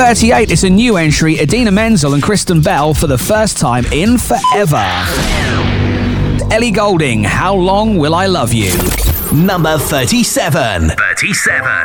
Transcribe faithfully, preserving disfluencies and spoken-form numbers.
thirty-eight, it's a new entry, Idina Menzel and Kristen Bell for the first time in forever. Ellie Goulding, How Long Will I Love You? Number thirty-seven. thirty-seven.